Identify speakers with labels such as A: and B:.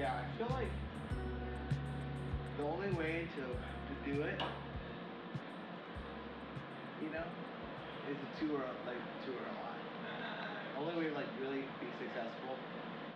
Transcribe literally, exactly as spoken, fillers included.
A: Yeah, I feel like the only way to to do it, you know, is to tour like tour a lot. The only way to like really be successful